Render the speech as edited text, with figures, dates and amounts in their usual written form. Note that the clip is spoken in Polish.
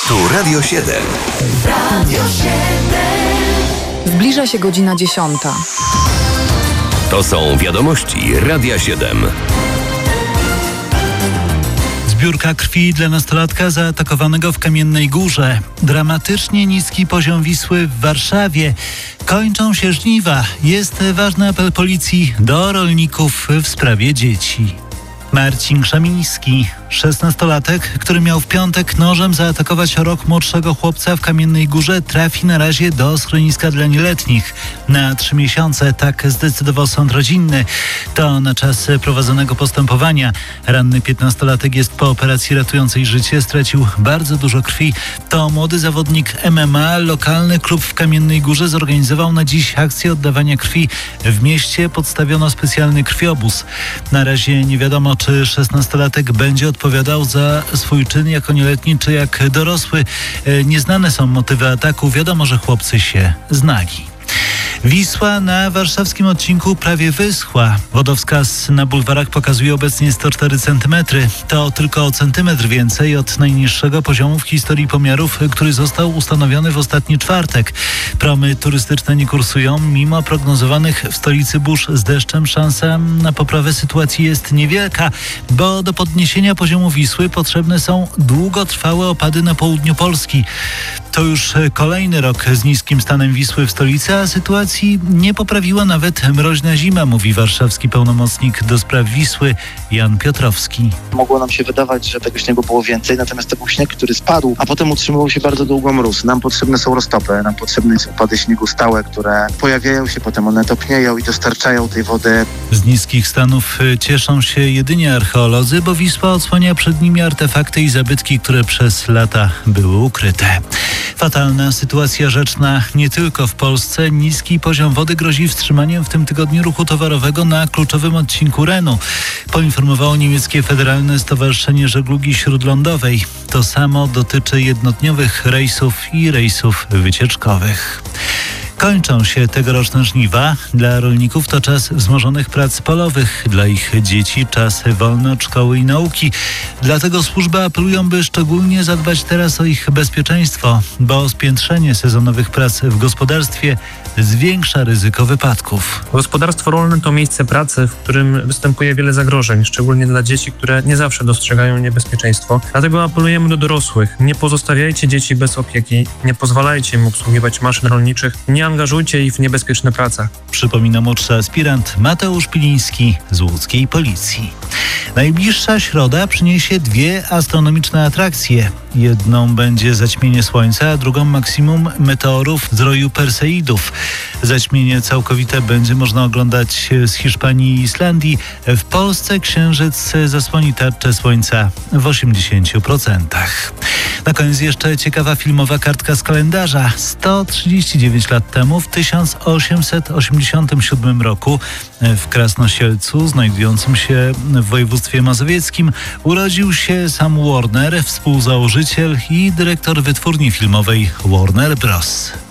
Tu Radio 7. Radio 7. Zbliża się godzina 10. To są wiadomości Radia 7. Zbiórka krwi dla nastolatka zaatakowanego w Kamiennej Górze. Dramatycznie niski poziom Wisły w Warszawie. Kończą się żniwa. Jest ważny apel policji do rolników w sprawie dzieci. Marcin Krzemiński, 16-latek, który miał w piątek nożem zaatakować o rok młodszego chłopca w Kamiennej Górze, trafi na razie do schroniska dla nieletnich. Na 3 miesiące, tak zdecydował sąd rodzinny. To na czas prowadzonego postępowania. Ranny 15-latek jest po operacji ratującej życie, stracił bardzo dużo krwi. To młody zawodnik MMA. Lokalny klub w Kamiennej Górze zorganizował na dziś akcję oddawania krwi. W mieście podstawiono specjalny krwiobóz. Na razie nie wiadomo, czy 16-latek będzie odpowiadał za swój czyn jako nieletni, czy jak dorosły. Nieznane są motywy ataku. Wiadomo, że chłopcy się znali. Wisła na warszawskim odcinku prawie wyschła. Wodowskaz na bulwarach pokazuje obecnie 104 cm. To tylko o centymetr więcej od najniższego poziomu w historii pomiarów, który został ustanowiony w ostatni czwartek. Promy turystyczne nie kursują, mimo prognozowanych w stolicy burz z deszczem. Szansa na poprawę sytuacji jest niewielka, bo do podniesienia poziomu Wisły potrzebne są długotrwałe opady na południu Polski. To już kolejny rok z niskim stanem Wisły w stolicy, a sytuacji nie poprawiła nawet mroźna zima, mówi warszawski pełnomocnik do spraw Wisły Jan Piotrowski. Mogło nam się wydawać, że tego śniegu było więcej, natomiast to był śnieg, który spadł, a potem utrzymywał się bardzo długo mróz. Nam potrzebne są roztopy, nam potrzebne są opady śniegu stałe, które pojawiają się, potem one topnieją i dostarczają tej wody. Z niskich stanów cieszą się jedynie archeolodzy, bo Wisła odsłania przed nimi artefakty i zabytki, które przez lata były ukryte. Fatalna sytuacja rzeczna nie tylko w Polsce. Niski poziom wody grozi wstrzymaniem w tym tygodniu ruchu towarowego na kluczowym odcinku Renu. Poinformowało niemieckie Federalne Stowarzyszenie Żeglugi Śródlądowej. To samo dotyczy jednodniowych rejsów i rejsów wycieczkowych. Kończą się tegoroczne żniwa. Dla rolników to czas wzmożonych prac polowych. Dla ich dzieci czas wolny od szkoły i nauki. Dlatego służby apelują, by szczególnie zadbać teraz o ich bezpieczeństwo, bo spiętrzenie sezonowych prac w gospodarstwie zwiększa ryzyko wypadków. Gospodarstwo rolne to miejsce pracy, w którym występuje wiele zagrożeń, szczególnie dla dzieci, które nie zawsze dostrzegają niebezpieczeństwo. Dlatego apelujemy do dorosłych. Nie pozostawiajcie dzieci bez opieki, nie pozwalajcie im obsługiwać maszyn rolniczych, nie angażujcie ich w niebezpieczne prace. Przypomina młodszy aspirant Mateusz Piliński z łódzkiej policji. Najbliższa środa przyniesie 2 astronomiczne atrakcje. Jedną będzie zaćmienie Słońca, a drugą maksimum meteorów z roju Perseidów. Zaćmienie całkowite będzie można oglądać z Hiszpanii i Islandii. W Polsce księżyc zasłoni tarczę Słońca w 80%. Na koniec jeszcze ciekawa filmowa kartka z kalendarza. 139 lat temu, w 1887 roku, w Krasnosielcu, znajdującym się w województwie mazowieckim, urodził się Sam Warner, współzałożyciel i dyrektor wytwórni filmowej Warner Bros.